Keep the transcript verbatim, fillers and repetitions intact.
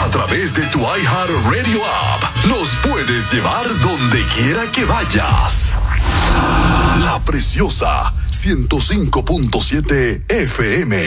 A través de tu iHeartRadio app, nos puedes llevar donde quiera que vayas. La Preciosa, ciento cinco punto siete F M.